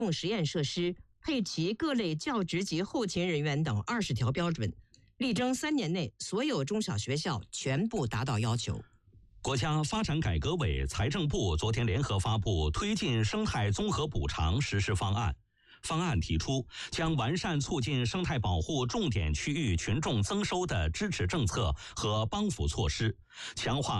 实验设施，配齐各类教职及后勤人员等20条标准，力争3年内所有中小学校全部达到要求。 国家发展改革委、财政部昨天联合发布推进生态综合补偿实施方案。方案提出，将完善促进生态保护重点区域群众增收的支持政策和帮扶措施，强化